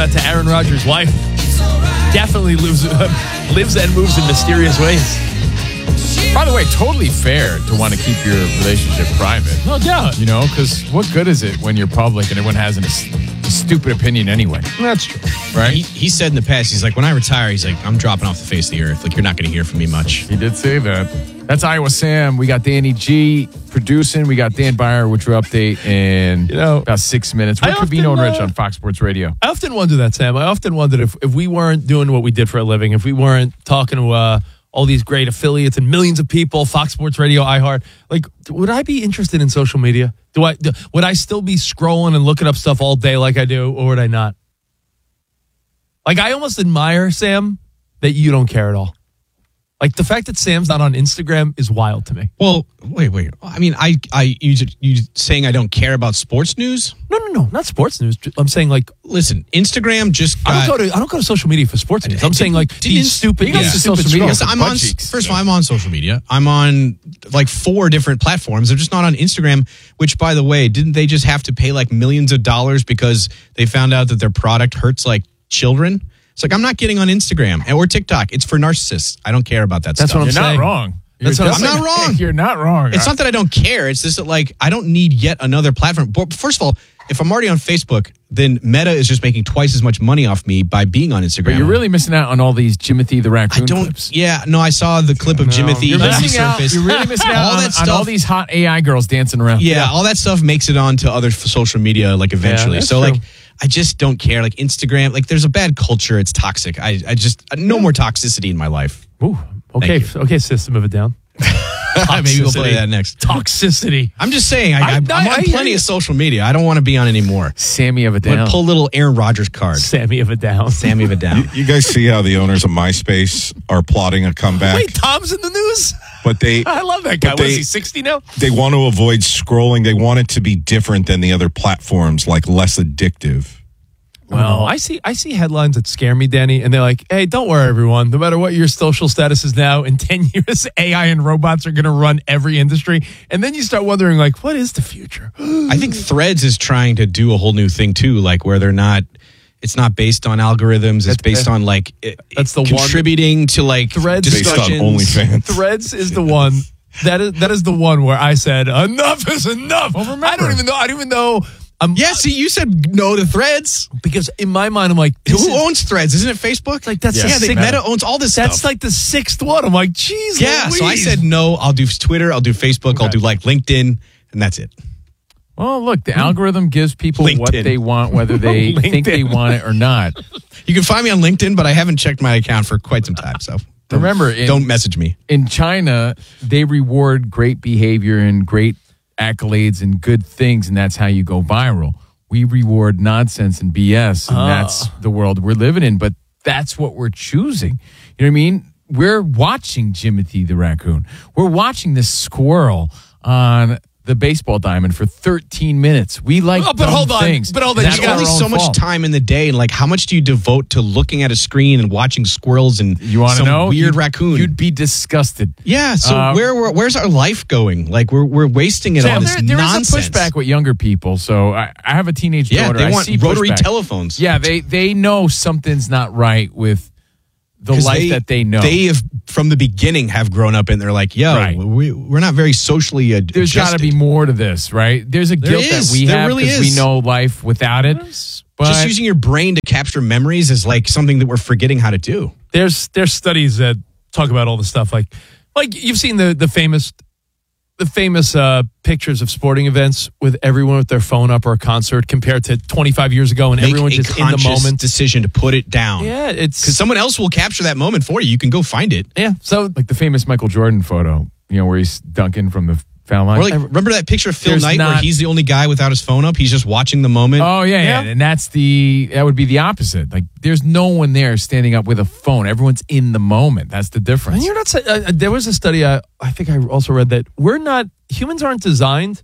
that to Aaron Rodgers' wife. Definitely lives and moves in mysterious ways. By the way, totally fair to want to keep your relationship private. No doubt. You know, because what good is it when you're public and everyone has a stupid opinion anyway? That's true. Right? He said in the past, he's like, when I retire, he's like, I'm dropping off the face of the earth. Like, you're not going to hear from me much. He did say that. That's Iowa Sam. We got Danny G producing. We got Dan Byer, which will update in about 6 minutes. We're Trevino and Rich on Fox Sports Radio. I often wonder that, Sam. I often wondered if we weren't doing what we did for a living, if we weren't talking to all these great affiliates and millions of people, Fox Sports Radio, iHeart, like, would I be interested in social media? Would I still be scrolling and looking up stuff all day like I do, or would I not? Like, I almost admire, Sam, that you don't care at all. Like, the fact that Sam's not on Instagram is wild to me. Well, wait. I mean, you saying I don't care about sports news? No, not sports news. I'm saying, like, listen, Instagram just got... I don't go to social media for sports news. I'm saying, like, these stupid... You got social media. Yes, first of all, I'm on social media. I'm on, like, 4 different platforms. I'm just not on Instagram, which, by the way, didn't they just have to pay, like, millions of dollars because they found out that their product hurts, like, children? It's like, I'm not getting on Instagram or TikTok. It's for narcissists. I don't care about that That's stuff. what I'm You're saying. not wrong. I'm not wrong. You're not wrong. It's not that I don't care. It's just that, like, I don't need yet another platform. But first of all, if I'm already on Facebook, then Meta is just making twice as much money off me by being on Instagram. But you're really missing out on all these Jimothy the Raccoon clips. Yeah, no, I saw the clip of Jimothy. You're missing out. Surface. You're really missing out all on, that stuff, on all these hot AI girls dancing around. Yeah, all that stuff makes it onto other social media, like, eventually. that's So, true. like, I just don't care. Like, Instagram, like, there's a bad culture. It's toxic. I just, no more toxicity in my life. Ooh, okay, System of a Down. Maybe we'll play that next. Toxicity. I'm just saying, I'm on plenty of social media. I don't want to be on anymore. Sammy of a I'm down. going to pull a little Aaron Rodgers card. Sammy of a Down. Sammy of a down. You guys see how the owners of MySpace are plotting a comeback? Wait, Tom's in the news? But I love that guy. but What is he, 60 now? They want to avoid scrolling. They want it to be different than the other platforms, like less addictive. Well, I see headlines that scare me, Danny, and they're like, hey, don't worry, everyone. No matter what your social status is now, in 10 years, AI and robots are going to run every industry. And then you start wondering, like, what is the future? I think Threads is trying to do a whole new thing, too, like, where it's not based on algorithms. It's based on, like, that's the contributing to, like, Threads Based on discussions. OnlyFans. Threads is the one. That is the one where I said, enough is enough. Well, remember. I don't even know. Yeah, see, you said no to Threads. Because in my mind, I'm like, Who owns Threads? Isn't it Facebook? Like, that's yeah, Meta owns all this That's stuff. like the 6th one. I'm like, geez. Yeah, so I Louise. said no. I'll do Twitter. I'll do Facebook. I'll do, like, LinkedIn. And that's it. Well, look, the algorithm gives people what LinkedIn. they want, whether they think they want it or not. You can find me on LinkedIn, but I haven't checked my account for quite some time. So Remember, don't message me. In China, they reward great behavior and great accolades and good things, and that's how you go viral. We reward nonsense and BS, and that's the world we're living in. But that's what we're choosing. You know what I mean? We're watching Jimothy the Raccoon. We're watching this squirrel on the baseball diamond for 13 minutes. We like things. But hold on. There's only so much time in the day, and, like, how much do you devote to looking at a screen and watching squirrels and You want to some know? weird raccoon? You'd be disgusted. Yeah. So where's our life going? Like, we're wasting it on this there nonsense. is a pushback with younger people. So I have a teenage Yeah, daughter. they I want see rotary pushback. telephones. Yeah, they know something's not right with the 'Cause life that they know. They have, from the beginning, have grown up and they're like, yo, Right. we're not very socially adjusted. There's got to be more to this, right? There's a guilt is. that we There have really because we is. know life without it. But Just using your brain to capture memories is, like, something that we're forgetting how to do. There's studies that talk about all the stuff like you've seen the famous pictures of sporting events with everyone with their phone up or a concert compared to 25 years ago and everyone Make a just in the conscious moment. decision to put it down. Yeah, Because it's someone else will capture that moment for you. You can go find it. yeah. So like the famous Michael Jordan photo, where he's dunking from the foul line. Or, like, remember that picture of Phil There's Knight where not- he's the only guy without his phone up? He's just watching the moment. Oh yeah, and that would be the opposite. Like, there's no one there standing up with a phone. Everyone's in the moment. That's the difference. and you're not. There was a study I think I also read that humans aren't designed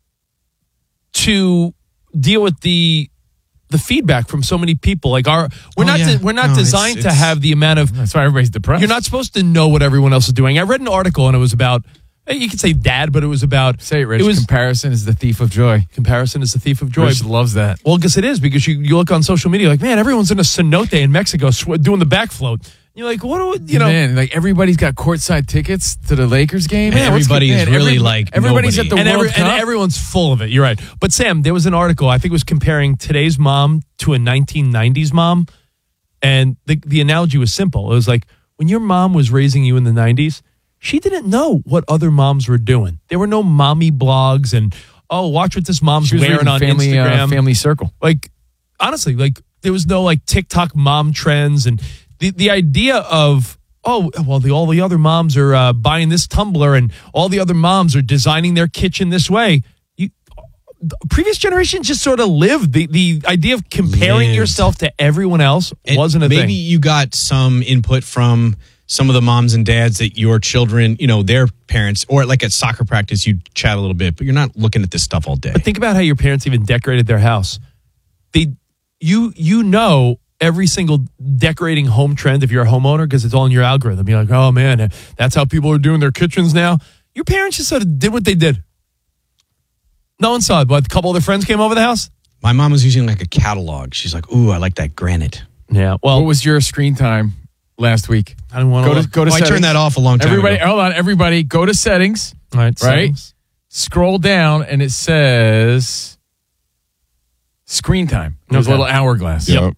to deal with the feedback from so many people. Like we're not designed to it's- have the amount of. That's why everybody's depressed. You're not supposed to know what everyone else is doing. I read an article and it was about You could say dad, but it was about Say it, Rich. It was Comparison is the thief of joy. comparison is the thief of joy. Rich loves that. Well, I guess it is because you look on social media like, man, everyone's in a cenote in Mexico doing the back float. You're like, what do we, Man, like everybody's got courtside tickets to the Lakers game. And everybody is really like everybody's nobody. at the World and Cup. everyone's full of it. You're right. But Sam, there was an article, I think it was comparing today's mom to a 1990s mom. And the analogy was simple. It was like when your mom was raising you in the 90s, she didn't know what other moms were doing. There were no mommy blogs and, watch what this mom's She was wearing reading on family, Instagram. Family Circle. Like, honestly, like there was no like TikTok mom trends. And the idea of, all the other moms are buying this tumbler and all the other moms are designing their kitchen this way. The previous generations just sort of lived. The idea of comparing Lived. yourself to everyone else And wasn't a maybe thing. you got some input from some of the moms and dads that your children, their parents, or like at soccer practice, you chat a little bit, but you're not looking at this stuff all day. But think about how your parents even decorated their house. You know every single decorating home trend if you're a homeowner because it's all in your algorithm. You're like, oh man, that's how people are doing their kitchens now. Your parents just sort of did what they did. No one saw it, but a couple of their friends came over the house. My mom was using like a catalog. She's like, ooh, I like that granite. Yeah, well, What was your screen time last week? I didn't want to Go to I settings. turned that off a long time Everybody, ago. hold on. Everybody, go to settings. All right, Right? settings. Scroll down, and it says screen time. There's a Okay. little hourglass. Yep.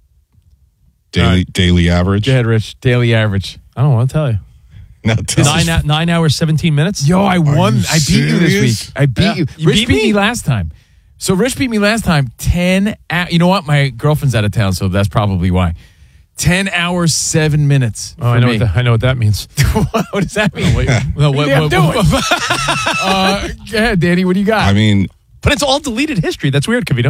Daily average. Go ahead, Rich. Daily average. I don't want to tell you. No, tell us. 9 hours, 17 minutes. Yo, I won. you I beat you this serious? week. I beat Yeah. you. You Rich beat beat me? me last time. So Rich beat me last time. 10. You know what? My girlfriend's out of town, so that's probably why. 10 hours, 7 minutes. Oh, I know what that means. What does that mean? No, What are you doing? Go ahead, Danny. What do you got? I mean, but it's all deleted history. That's weird, Kavito.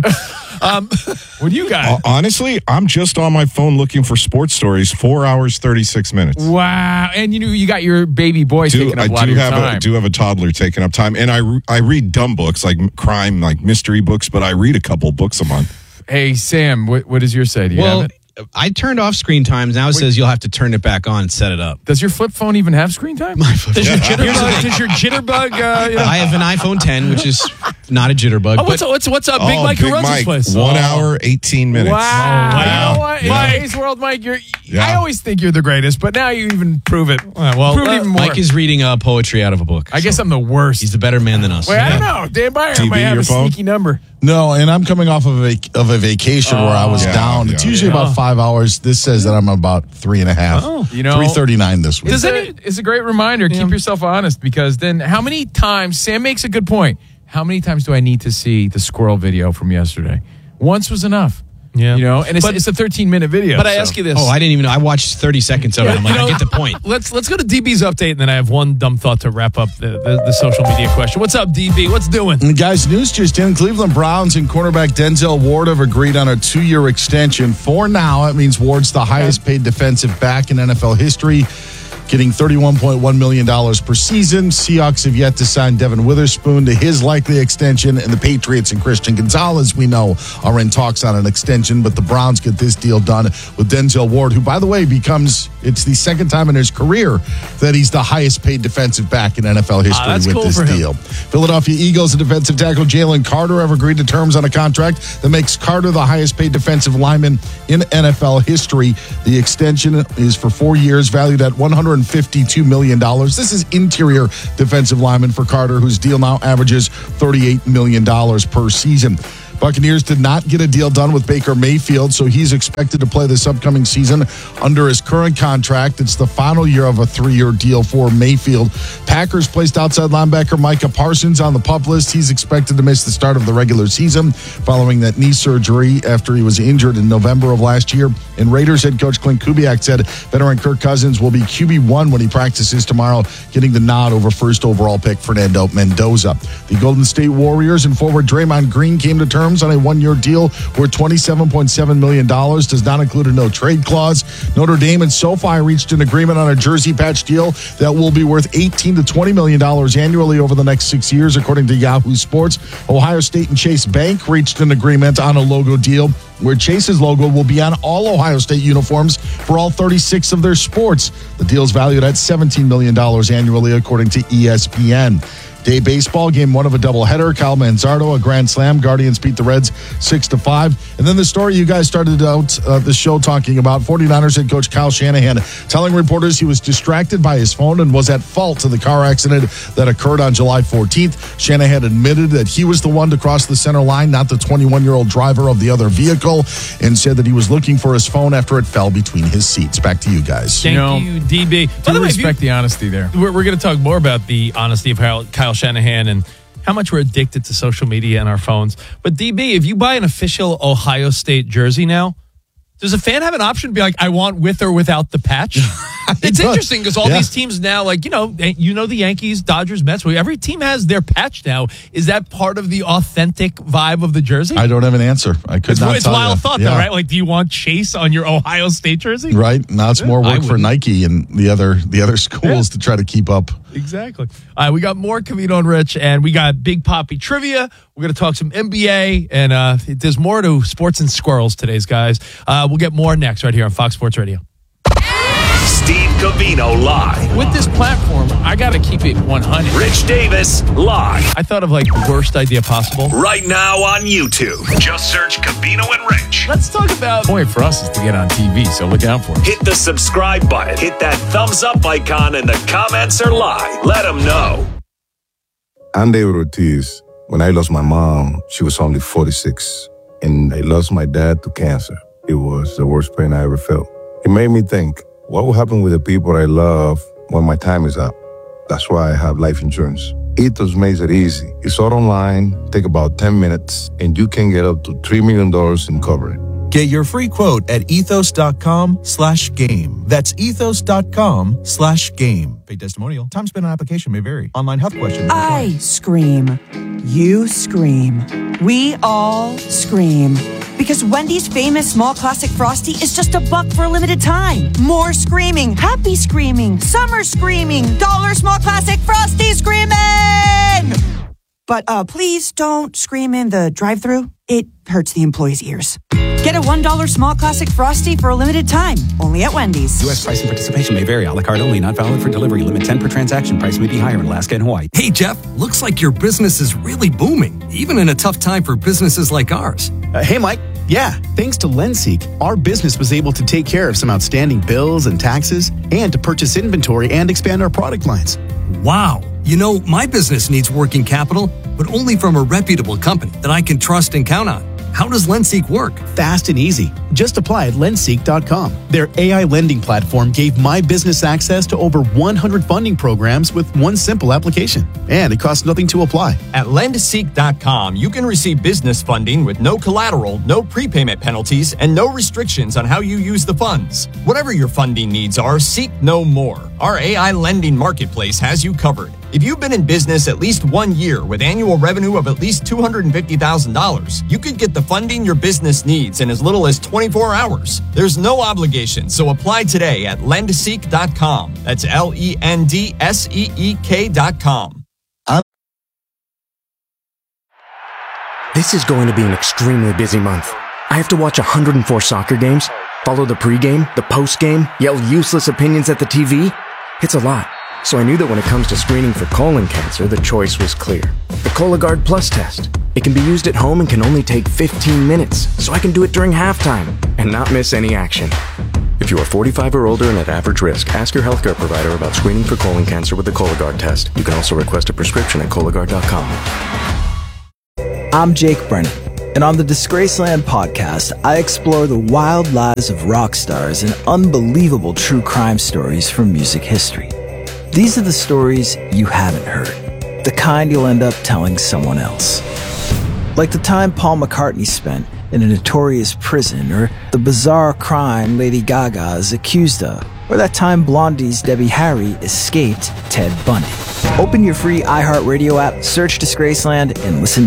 What do you got? honestly, I'm just on my phone looking for sports stories. 4 hours, 36 minutes. Wow. And you got your baby boy taking up a lot of your time. I do have a toddler taking up time, and I read dumb books like crime, like mystery books, but I read a couple books a month. Hey, Sam, what does yours say? Do you have Well, it? I turned off screen times. Now it says you'll have to turn it back on and set it up. Does your flip phone even have screen time? Does your jitterbug? I have an iPhone 10, which is not a jitterbug. Oh, what's up, Big Mike? Who runs this place? 1 hour, 18 minutes. Wow. wow. You know what? In Mike. today's world, Mike, I Yeah. always think you're the greatest, but now you even prove it. well, prove it even more. Mike is reading poetry out of a book. I guess I'm the worst. He's the better man than us. Wait, I don't know. Dan Byer TB, might have your a phone? sneaky number. No, and I'm coming off of a vacation where I was Yeah, down. It's yeah, usually yeah. about 5 hours. This says that I'm about 3.5. You know, 3:39 this week. It's a great reminder. Keep yourself honest, because then how many times, Sam makes a good point. How many times do I need to see the squirrel video from yesterday? Once was enough. Yeah. You know, and it's a 13-minute video. But I so. ask you this. Oh, I didn't even know. I watched 30 seconds of it. I'm like, I get the point. Let's go to DB's update, and then I have one dumb thought to wrap up the social media question. What's up, DB? What's doing? And guys, news just in. Cleveland Browns and cornerback Denzel Ward have agreed on a 2-year extension. For now, it means Ward's the highest paid defensive back in NFL history, getting $31.1 million per season. Seahawks have yet to sign Devin Witherspoon to his likely extension, and the Patriots and Christian Gonzalez, we know, are in talks on an extension, but the Browns get this deal done with Denzel Ward, who, by the way, it's the second time in his career that he's the highest paid defensive back in NFL history that's with cool this for him. deal. Philadelphia Eagles and defensive tackle Jalen Carter have agreed to terms on a contract that makes Carter the highest paid defensive lineman in NFL history. The extension is for 4 years, valued at $152 million. This is interior defensive lineman for Carter, whose deal now averages $38 million per season. Buccaneers did not get a deal done with Baker Mayfield, so he's expected to play this upcoming season under his current contract. It's the final year of a 3-year deal for Mayfield. Packers placed outside linebacker Micah Parsons on the PUP list. He's expected to miss the start of the regular season following that knee surgery after he was injured in November of last year. And Raiders head coach Clint Kubiak said veteran Kirk Cousins will be QB1 when he practices tomorrow, getting the nod over first overall pick Fernando Mendoza. The Golden State Warriors and forward Draymond Green came to terms on a 1-year deal worth $27.7 million. Does not include a no-trade clause. Notre Dame and SoFi reached an agreement on a jersey patch deal that will be worth $18 to $20 million annually over the next 6 years, according to Yahoo Sports. Ohio State and Chase Bank reached an agreement on a logo deal where Chase's logo will be on all Ohio State uniforms for all 36 of their sports. The deal's valued at $17 million annually, according to ESPN. Day baseball, game one of a doubleheader. Kyle Manzardo, a grand slam. Guardians beat the Reds 6-5. And then the story you guys started out the show talking about, 49ers head coach Kyle Shanahan telling reporters he was distracted by his phone and was at fault to the car accident that occurred on July 14th. Shanahan admitted that he was the one to cross the center line, not the 21-year-old driver of the other vehicle, and said that he was looking for his phone after it fell between his seats. Back to you guys. Thank you, DB. By the way, respect the honesty there. We're going to talk more about the honesty of Kyle Shanahan and how much we're addicted to social media and our phones. But DB, if you buy an official Ohio State jersey now, does a fan have an option to be like, I want with or without the patch? It's interesting because all these teams now, like, the Yankees, Dodgers, Mets, every team has their patch now. Is that part of the authentic vibe of the jersey? I don't have an answer. I could not tell you. It's wild thought, though, right? Like, do you want Chase on your Ohio State jersey? Right. Now it's more work for Nike and the other schools to try to keep up. Exactly. All right, we got more Covino and Rich, and we got Big Papi trivia. We're going to talk some NBA, and there's more to sports and squirrels today's, guys. We'll get more next right here on Fox Sports Radio. Steve Covino live. With this platform, I got to keep it 100. Rich Davis live. I thought of like the worst idea possible. Right now on YouTube. Just search Covino and Rich. Let's talk about... The point for us is to get on TV, so look out for it. Hit the subscribe button. Hit that thumbs up icon, and the comments are live. Let them know. I'm David Ortiz. When I lost my mom, she was only 46. And I lost my dad to cancer. It was the worst pain I ever felt. It made me think, what will happen with the people I love when my time is up? That's why I have life insurance. Ethos makes it easy. It's all online, take about 10 minutes, and you can get up to $3 million in coverage. Get your free quote at ethos.com/game. That's ethos.com/game. Paid testimonial. Time spent on application may vary. Online health questions. I scream. You scream. We all scream. Because Wendy's famous small classic Frosty is just $1 for a limited time. More screaming. Happy screaming. Summer screaming. $1 small classic Frosty screaming. But please don't scream in the drive-thru. It hurts the employees' ears. Get a $1 small classic Frosty for a limited time. Only at Wendy's. U.S. price and participation may vary. A la carte only. Not valid for delivery. Limit 10 per transaction. Price may be higher in Alaska and Hawaii. Hey, Jeff. Looks like your business is really booming, even in a tough time for businesses like ours. Hey, Mike. Yeah, thanks to Lenseek, our business was able to take care of some outstanding bills and taxes and to purchase inventory and expand our product lines. Wow. You know, my business needs working capital, but only from a reputable company that I can trust and count on. How does Lenseek work? Fast and easy. Just apply at lenseek.com. Their AI lending platform gave my business access to over 100 funding programs with one simple application. And it costs nothing to apply. At lenseek.com, you can receive business funding with no collateral, no prepayment penalties, and no restrictions on how you use the funds. Whatever your funding needs are, seek no more. Our AI lending marketplace has you covered. If you've been in business at least 1 year with annual revenue of at least $250,000, you could get the funding your business needs in as little as 24 hours. There's no obligation, so apply today at lendseek.com. That's LENDSEEK.com. This is going to be an extremely busy month. I have to watch 104 soccer games, follow the pregame, the postgame, yell useless opinions at the TV. It's a lot. So I knew that when it comes to screening for colon cancer, the choice was clear. The Cologuard Plus test. It can be used at home and can only take 15 minutes, so I can do it during halftime and not miss any action. If you are 45 or older and at average risk, ask your healthcare provider about screening for colon cancer with the Cologuard test. You can also request a prescription at Cologuard.com. I'm Jake Brennan, and on the Disgraceland podcast, I explore the wild lives of rock stars and unbelievable true crime stories from music history. These are the stories you haven't heard, the kind you'll end up telling someone else. Like the time Paul McCartney spent in a notorious prison, or the bizarre crime Lady Gaga is accused of, or that time Blondie's Debbie Harry escaped Ted Bundy. Open your free iHeartRadio app, search Disgraceland, and listen now.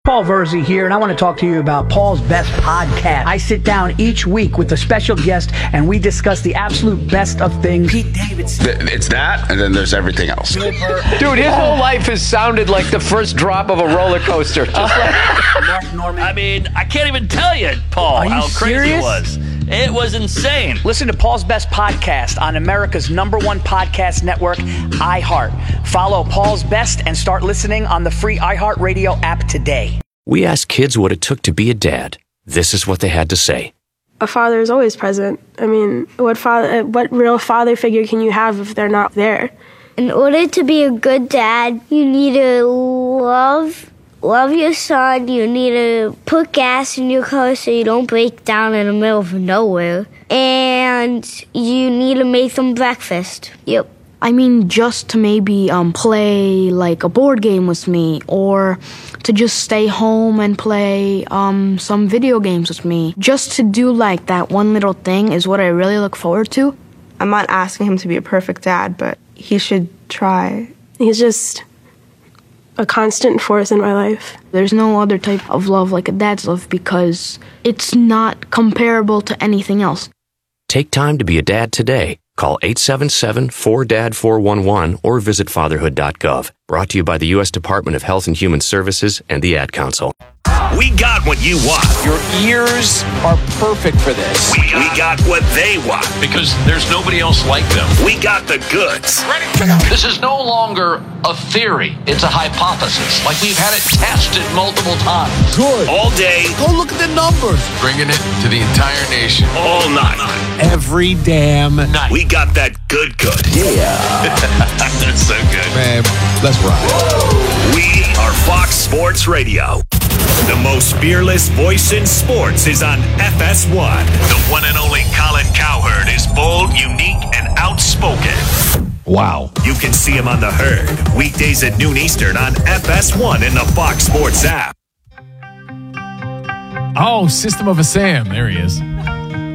Paul Verzi here, and I want to talk to you about Paul's Best Podcast. I sit down each week with a special guest, and we discuss the absolute best of things. Pete Davidson. It's that, and then there's everything else. Dude, his whole life has sounded like the first drop of a roller coaster. Just like Mark Norman. I mean, I can't even tell you, Paul, how crazy it was. It was insane. Listen to Paul's Best Podcast on America's #1 podcast network, iHeart. Follow Paul's Best and start listening on the free iHeartRadio app today. We asked kids what it took to be a dad. This is what they had to say. A father is always present. I mean, what real father figure can you have if they're not there? In order to be a good dad, you need to love your son. You need to put gas in your car so you don't break down in the middle of nowhere. And you need to make them breakfast. Yep. I mean, just to maybe play like a board game with me, or to just stay home and play some video games with me. Just to do like that one little thing is what I really look forward to. I'm not asking him to be a perfect dad, but he should try. He's just a constant force in my life. There's no other type of love like a dad's love because it's not comparable to anything else. Take time to be a dad today. Call 877-4DAD-411 or visit fatherhood.gov. Brought to you by the U.S. Department of Health and Human Services and the Ad Council. We got what you want. your ears are perfect for this. We got what they want. Because there's nobody else like them. We got the goods. Ready? This is no longer a theory. It's a hypothesis. Like we've had it tested multiple times. Good. All day. Go look at the numbers. Bringing it to the entire nation. All night. Every damn night. We got that good. Yeah. That's so good. Man, let's rock. We are Fox Sports Radio. The most fearless voice in sports is on FS1. The one and only Colin Cowherd is bold, unique, and outspoken. Wow. You can see him on The Herd, weekdays at noon Eastern on FS1 in the Fox Sports app. Oh, System of a Sam. There he is.